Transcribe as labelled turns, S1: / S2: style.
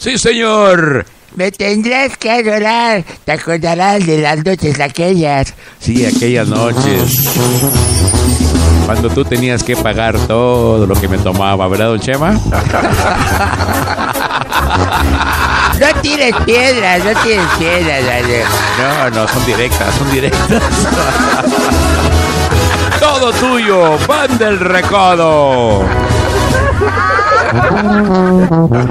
S1: Sí, señor.
S2: Me tendrás que adorar. Te acordarás de las noches aquellas.
S1: Sí, aquellas noches. Cuando tú tenías que pagar todo lo que me tomaba, ¿verdad, don Chema?
S2: No tires piedras, dale.
S1: No, son directas. Todo tuyo, Van del Recodo.